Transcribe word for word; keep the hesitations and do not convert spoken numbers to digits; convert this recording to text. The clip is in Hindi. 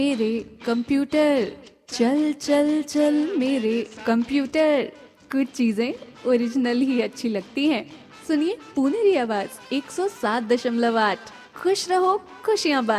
मेरे कंप्यूटर, चल चल चल मेरे कंप्यूटर। कुछ चीजें ओरिजिनल ही अच्छी लगती हैं। सुनिए पुनेरी आवाज एक सौ सात दशमलव आठ। खुश रहो, खुशियां बांटो।